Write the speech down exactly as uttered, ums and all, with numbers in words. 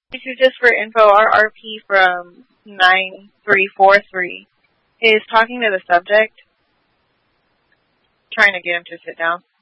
This is just for info. Our R P from nine three four three is talking to the subject, trying to get him to sit down.